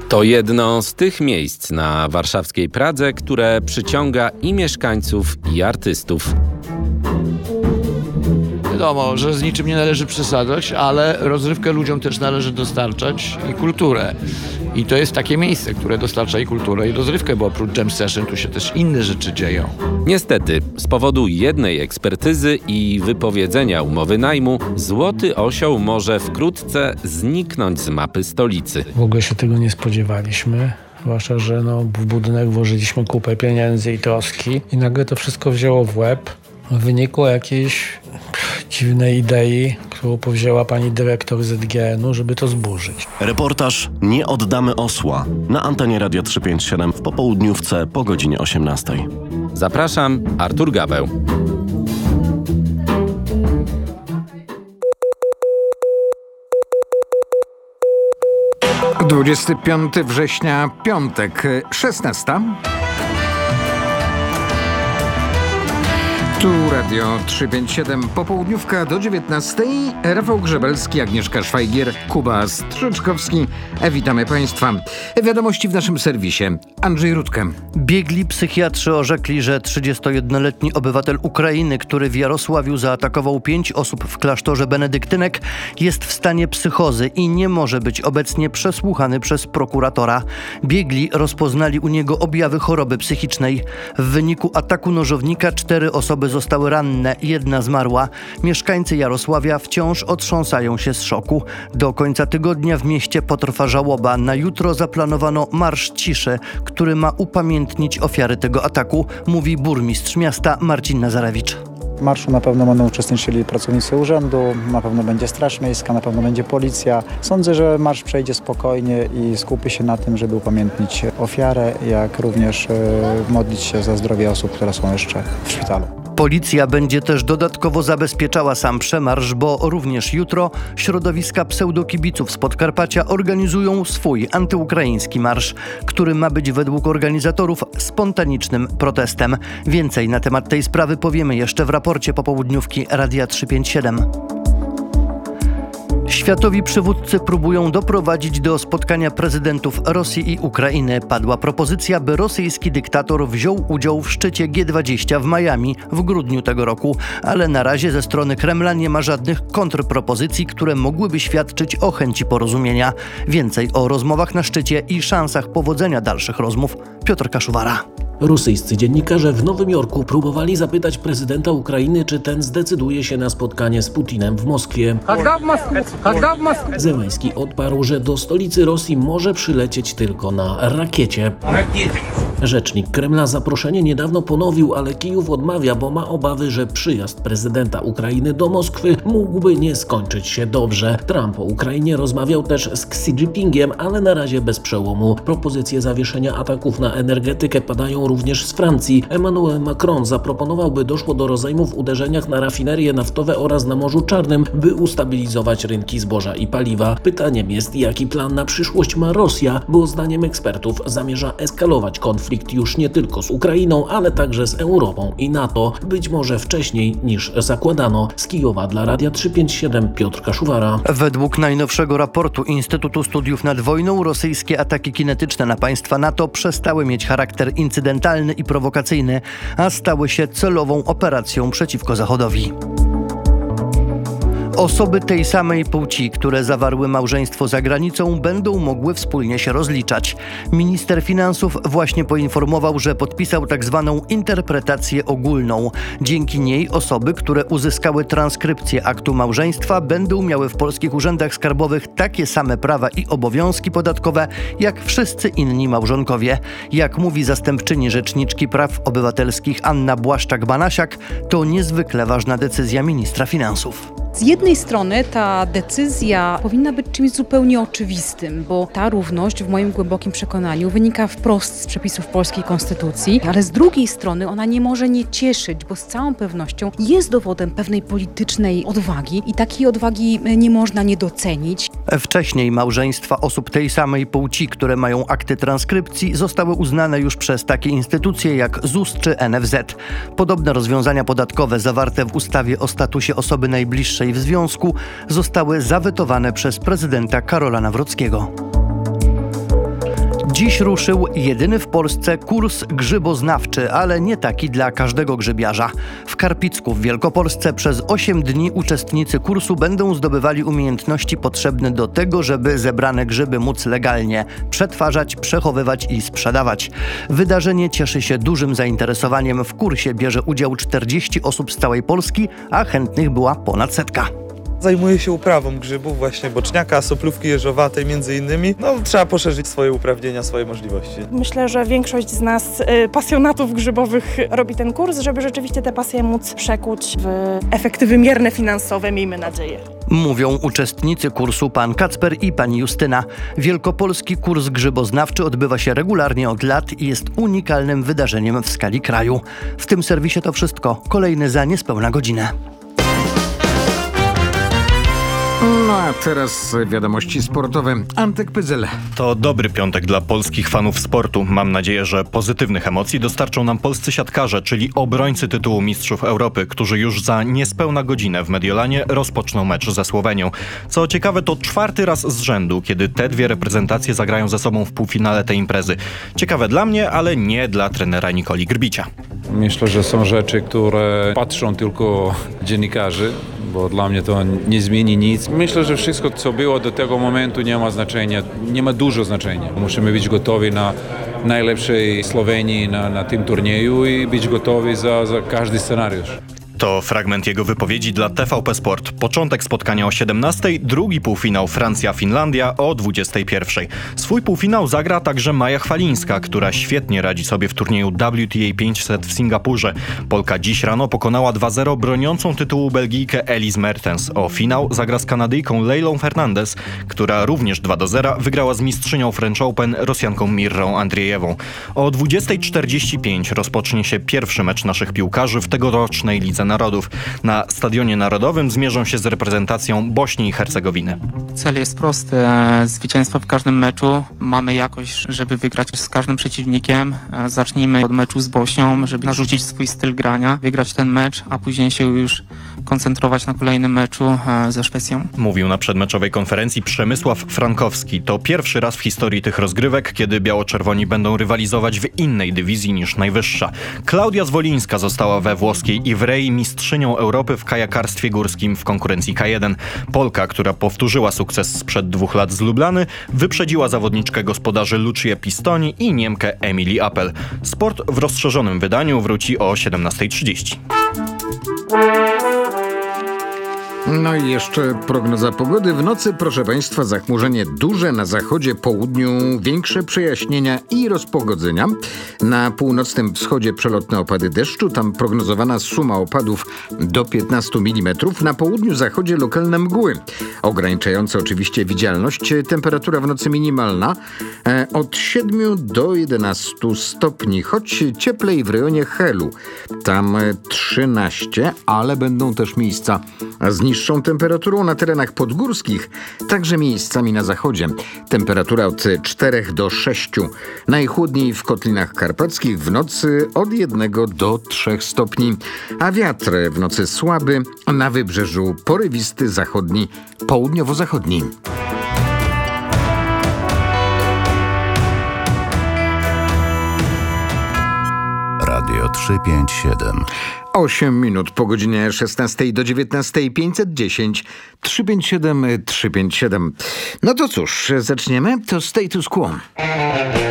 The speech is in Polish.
To jedno z tych miejsc na warszawskiej Pradze, które przyciąga i mieszkańców, i artystów. Wiadomo, że z niczym nie należy przesadzać, ale rozrywkę ludziom też należy dostarczać i kulturę. I to jest takie miejsce, które dostarcza i kulturę, i rozrywkę, bo oprócz jam session tu się też inne rzeczy dzieją. Niestety, z powodu jednej ekspertyzy i wypowiedzenia umowy najmu, Złoty Osioł może wkrótce zniknąć z mapy stolicy. W ogóle się tego nie spodziewaliśmy. Zwłaszcza, że w budynek włożyliśmy kupę pieniędzy i troski i nagle to wszystko wzięło w łeb. Wynikło jakiejś dziwnej idei, którą powzięła pani dyrektor ZGN-u, żeby to zburzyć. Reportaż Nie oddamy osła na antenie Radia 357 w popołudniówce po godzinie 18. Zapraszam, Artur Gaweł. Dwudziesty 25 września, piątek, 16. Tu Radio 357, popołudniówka do 19. Rafał Grzebelski, Agnieszka Szwajgier, Kuba Strzyczkowski. Witamy Państwa. Wiadomości w naszym serwisie. Andrzej Rutkę. Biegli psychiatrzy orzekli, że 31-letni obywatel Ukrainy, który w Jarosławiu zaatakował 5 osób w klasztorze benedyktynek, jest w stanie psychozy i nie może być obecnie przesłuchany przez prokuratora. Biegli rozpoznali u niego objawy choroby psychicznej. W wyniku ataku nożownika 4 osoby zostały ranne, 1 zmarła. Mieszkańcy Jarosławia wciąż otrząsają się z szoku. Do końca tygodnia w mieście potrwa żałoba. Na jutro zaplanowano marsz ciszy, który ma upamiętnić ofiary tego ataku, mówi burmistrz miasta Marcin Nazarewicz. W marszu na pewno będą uczestniczyli pracownicy urzędu, na pewno będzie Straż Miejska, na pewno będzie policja. Sądzę, że marsz przejdzie spokojnie i skupi się na tym, żeby upamiętnić ofiarę, jak również modlić się za zdrowie osób, które są jeszcze w szpitalu. Policja będzie też dodatkowo zabezpieczała sam przemarsz, bo również jutro środowiska pseudokibiców z Podkarpacia organizują swój antyukraiński marsz, który ma być według organizatorów spontanicznym protestem. Więcej na temat tej sprawy powiemy jeszcze w raporcie popołudniówki Radia 357. Światowi przywódcy próbują doprowadzić do spotkania prezydentów Rosji i Ukrainy. Padła propozycja, by rosyjski dyktator wziął udział w szczycie G20 w Miami w grudniu tego roku, ale na razie ze strony Kremla nie ma żadnych kontrpropozycji, które mogłyby świadczyć o chęci porozumienia. Więcej o rozmowach na szczycie i szansach powodzenia dalszych rozmów Piotr Kaszuwara. Rosyjscy dziennikarze w Nowym Jorku próbowali zapytać prezydenta Ukrainy, czy ten zdecyduje się na spotkanie z Putinem w Moskwie. Zełenski odparł, że do stolicy Rosji może przylecieć tylko na rakiecie. Rzecznik Kremla zaproszenie niedawno ponowił, ale Kijów odmawia, bo ma obawy, że przyjazd prezydenta Ukrainy do Moskwy mógłby nie skończyć się dobrze. Trump o Ukrainie rozmawiał też z Xi Jinpingiem, ale na razie bez przełomu. Propozycje zawieszenia ataków na energetykę padają również z Francji. Emmanuel Macron zaproponował, by doszło do rozejmu w uderzeniach na rafinerie naftowe oraz na Morzu Czarnym, by ustabilizować rynki zboża i paliwa. Pytaniem jest, jaki plan na przyszłość ma Rosja, bo zdaniem ekspertów zamierza eskalować konflikt już nie tylko z Ukrainą, ale także z Europą i NATO, być może wcześniej niż zakładano. Z Kijowa dla Radia 357 Piotr Kaszuwara. Według najnowszego raportu Instytutu Studiów nad Wojną rosyjskie ataki kinetyczne na państwa NATO przestały mieć charakter incydentalny i prowokacyjny, a stały się celową operacją przeciwko Zachodowi. Osoby tej samej płci, które zawarły małżeństwo za granicą, będą mogły wspólnie się rozliczać. Minister finansów właśnie poinformował, że podpisał tzw. interpretację ogólną. Dzięki niej osoby, które uzyskały transkrypcję aktu małżeństwa, będą miały w polskich urzędach skarbowych takie same prawa i obowiązki podatkowe, jak wszyscy inni małżonkowie. Jak mówi zastępczyni Rzeczniczki Praw Obywatelskich Anna Błaszczak-Banasiak, to niezwykle ważna decyzja ministra finansów. Z jednej strony ta decyzja powinna być czymś zupełnie oczywistym, bo ta równość w moim głębokim przekonaniu wynika wprost z przepisów polskiej konstytucji, ale z drugiej strony ona nie może nie cieszyć, bo z całą pewnością jest dowodem pewnej politycznej odwagi i takiej odwagi nie można nie docenić. Wcześniej małżeństwa osób tej samej płci, które mają akty transkrypcji, zostały uznane już przez takie instytucje jak ZUS czy NFZ. Podobne rozwiązania podatkowe zawarte w ustawie o statusie osoby najbliższej w związku zostały zawetowane przez prezydenta Karola Nawrockiego. Dziś ruszył jedyny w Polsce kurs grzyboznawczy, ale nie taki dla każdego grzybiarza. W Karpicku w Wielkopolsce przez 8 dni uczestnicy kursu będą zdobywali umiejętności potrzebne do tego, żeby zebrane grzyby móc legalnie przetwarzać, przechowywać i sprzedawać. Wydarzenie cieszy się dużym zainteresowaniem. W kursie bierze udział 40 osób z całej Polski, a chętnych była ponad 100. Zajmuję się uprawą grzybów, właśnie boczniaka, soplówki jeżowatej między innymi. Trzeba poszerzyć swoje uprawnienia, swoje możliwości. Myślę, że większość z nas, pasjonatów grzybowych, robi ten kurs, żeby rzeczywiście te pasje móc przekuć w efekty wymierne finansowe, miejmy nadzieję. Mówią uczestnicy kursu pan Kacper i pani Justyna. Wielkopolski kurs grzyboznawczy odbywa się regularnie od lat i jest unikalnym wydarzeniem w skali kraju. W tym serwisie to wszystko. Kolejny za niespełna godzinę. No a teraz wiadomości sportowe. Antek Pyzel. To dobry piątek dla polskich fanów sportu. Mam nadzieję, że pozytywnych emocji dostarczą nam polscy siatkarze, czyli obrońcy tytułu Mistrzów Europy, którzy już za niespełna godzinę w Mediolanie rozpoczną mecz ze Słowenią. Co ciekawe, to 4. raz z rzędu, kiedy te dwie reprezentacje zagrają ze sobą w półfinale tej imprezy. Ciekawe dla mnie, ale nie dla trenera Nikoli Grbicia. Myślę, że są rzeczy, które patrzą tylko dziennikarze, bo dla mnie to nie zmieni nic. Myślę, że wszystko, co było do tego momentu, nie ma znaczenia, nie ma dużo znaczenia. Musimy być gotowi na najlepszej Słowenii na tym turnieju i być gotowi za każdy scenariusz. To fragment jego wypowiedzi dla TVP Sport. Początek spotkania o 17:00, drugi półfinał Francja-Finlandia o 21:00. Swój półfinał zagra także Maja Chwalińska, która świetnie radzi sobie w turnieju WTA 500 w Singapurze. Polka dziś rano pokonała 2-0 broniącą tytułu Belgijkę Elise Mertens. O finał zagra z Kanadyjką Leilą Fernandez, która również 2-0 wygrała z mistrzynią French Open Rosjanką Mirrą Andrzejewą. O 20:45 rozpocznie się pierwszy mecz naszych piłkarzy w tegorocznej Lidze Narodów. Na Stadionie Narodowym zmierzą się z reprezentacją Bośni i Hercegowiny. Cel jest prosty. Zwycięstwo w każdym meczu. Mamy jakość, żeby wygrać z każdym przeciwnikiem. Zacznijmy od meczu z Bośnią, żeby narzucić swój styl grania, wygrać ten mecz, a później się już koncentrować na kolejnym meczu ze Szwecją. Mówił na przedmeczowej konferencji Przemysław Frankowski. To pierwszy raz w historii tych rozgrywek, kiedy biało-czerwoni będą rywalizować w innej dywizji niż najwyższa. Klaudia Zwolińska została we włoskiej Ivrei mistrzynią Europy w kajakarstwie górskim w konkurencji K1. Polka, która powtórzyła sukces sprzed 2 lat z Lublany, wyprzedziła zawodniczkę gospodarzy Lucię Pistoni i Niemkę Emily Appel. Sport w rozszerzonym wydaniu wróci o 17:30. No i jeszcze prognoza pogody. W nocy, proszę Państwa, zachmurzenie duże, na zachodzie, południu większe przejaśnienia i rozpogodzenia. Na północnym wschodzie przelotne opady deszczu, tam prognozowana suma opadów do 15 mm. Na południu, zachodzie lokalne mgły, ograniczające oczywiście widzialność. Temperatura w nocy minimalna od 7 do 11 stopni, choć cieplej w rejonie Helu. Tam 13, ale będą też miejsca z niższą temperaturą na terenach podgórskich, także miejscami na zachodzie. Temperatura od 4 do 6. Najchłodniej w Kotlinach Karpackich w nocy od 1 do 3 stopni, a wiatr w nocy słaby, na wybrzeżu porywisty zachodni, południowo-zachodni. Radio 357. 8 minut po godzinie 16 do 19, 510 357 357. No to cóż, zaczniemy. To status quo.